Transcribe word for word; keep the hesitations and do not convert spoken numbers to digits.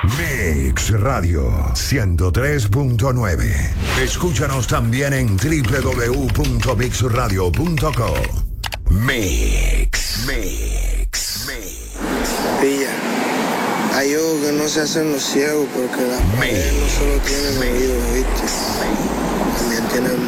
Mix Radio ciento tres punto nueve. Escúchanos también en doble u doble u doble u punto mix radio punto com. Mix, Mix, Mix. Pilla, hay ojos que no se hacen los ciegos porque las paredes no solo tienen oídos, ¿viste? También tienen